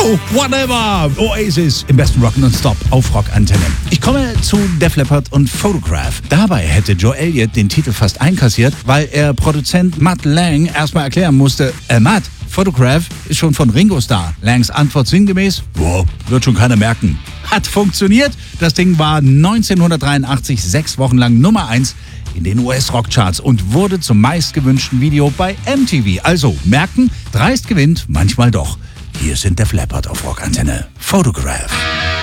Oh, whatever! Oasis im besten Rock nonstop auf Rockantenne. Ich komme zu Def Leppard und Photograph. Dabei hätte Joe Elliott den Titel fast einkassiert, weil er Produzent Mutt Lange erstmal erklären musste, Mutt, Photograph ist schon von Ringo da. Langs Antwort sinngemäß, wird schon keiner merken. Hat funktioniert. Das Ding war 1983 6 Wochen lang Nummer 1 in den US-Rockcharts und wurde zum meistgewünschten Video bei MTV. Also merken, dreist gewinnt, manchmal doch. Hier sind Def Leppard auf Rockantenne. Photograph.